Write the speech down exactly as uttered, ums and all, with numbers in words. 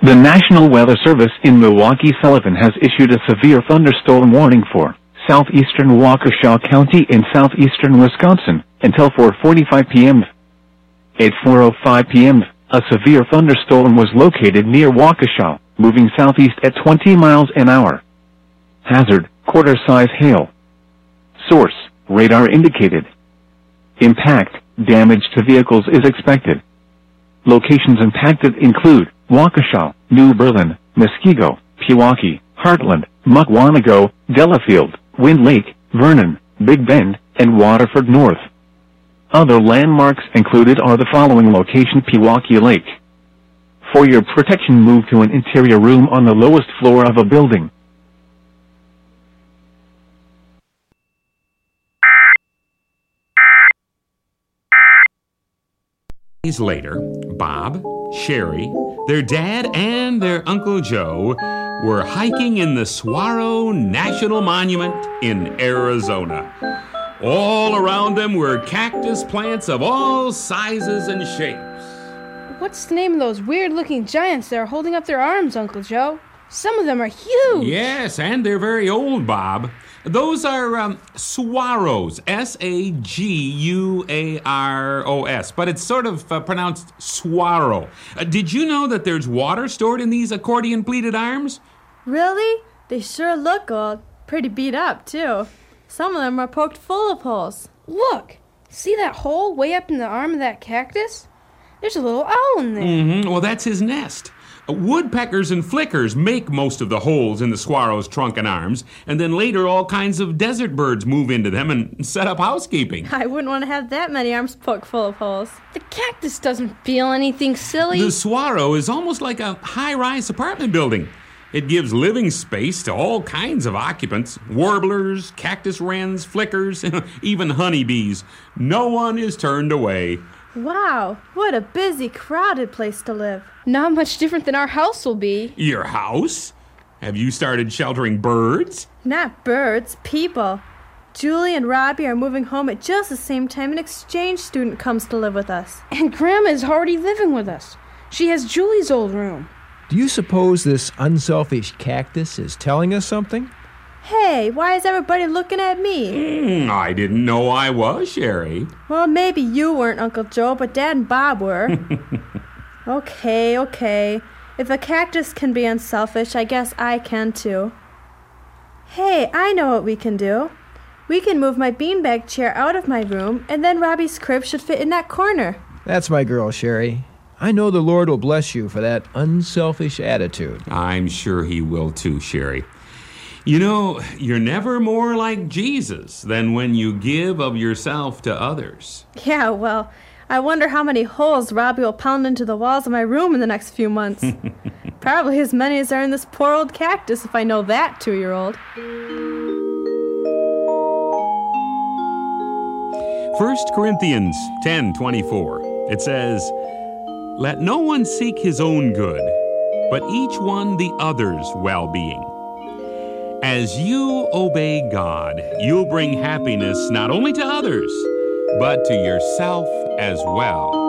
The National Weather Service in Milwaukee-Sullivan has issued a severe thunderstorm warning for southeastern Waukesha County in southeastern Wisconsin until four forty-five p.m. At four oh five p.m., a severe thunderstorm was located near Waukesha, moving southeast at twenty miles an hour. Hazard, quarter-size hail. Source, radar indicated. Impact, damage to vehicles is expected. Locations impacted include Waukesha, New Berlin, Muskego, Pewaukee, Heartland, Mukwonago, Delafield, Wind Lake, Vernon, Big Bend, and Waterford North. Other landmarks included are the following location: Pewaukee Lake. For your protection, move to an interior room on the lowest floor of a building. Days later, Bob, Sherry, their dad, and their Uncle Joe were hiking in the Saguaro National Monument in Arizona. All around them were cactus plants of all sizes and shapes. What's the name of those weird-looking giants that are holding up their arms, Uncle Joe? Some of them are huge. Yes, and they're very old, Bob. Those are um, saguaros, S A G U A R O S, but it's sort of uh, pronounced saguaro. Uh, did you know that there's water stored in these accordion-pleated arms? Really? They sure look old. Pretty beat up, too. Some of them are poked full of holes. Look! See that hole way up in the arm of that cactus? There's a little owl in there. Mm-hmm. Well, that's his nest. Woodpeckers and flickers make most of the holes in the saguaro's trunk and arms, and then later all kinds of desert birds move into them and set up housekeeping. I wouldn't want to have that many arms poked full of holes. The cactus doesn't feel anything silly. The saguaro is almost like a high-rise apartment building. It gives living space to all kinds of occupants: warblers, cactus wrens, flickers, even honeybees. No one is turned away. Wow, what a busy, crowded place to live. Not much different than our house will be. Your house? Have you started sheltering birds? Not birds, people. Julie and Robbie are moving home at just the same time an exchange student comes to live with us. And Grandma is already living with us. She has Julie's old room. Do you suppose this unselfish cactus is telling us something? Hey, why is everybody looking at me? Mm, I didn't know I was, Sherry. Well, maybe you weren't, Uncle Joe, but Dad and Bob were. Okay, okay. If a cactus can be unselfish, I guess I can too. Hey, I know what we can do. We can move my beanbag chair out of my room, and then Robbie's crib should fit in that corner. That's my girl, Sherry. I know the Lord will bless you for that unselfish attitude. I'm sure he will too, Sherry. You know, you're never more like Jesus than when you give of yourself to others. Yeah, well, I wonder how many holes Robbie will pound into the walls of my room in the next few months. Probably as many as are in this poor old cactus, if I know that two-year-old. First Corinthians ten twenty-four. It says, "Let no one seek his own good, but each one the other's well-being. As you obey God, you'll bring happiness not only to others, but to yourself as well."